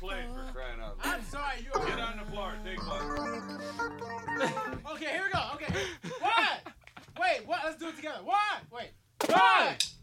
plate for crying out loud. I'm sorry, you are. Get on the floor. Take one. Okay, here we go. Okay. One. Wait, what? Let's do it together. One. Wait. One.